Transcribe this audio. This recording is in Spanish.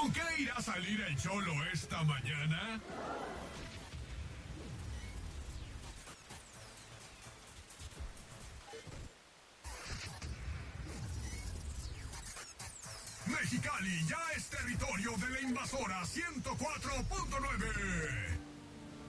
¿Con qué irá a salir el Cholo esta mañana? Mexicali ya es territorio de la invasora 104.9.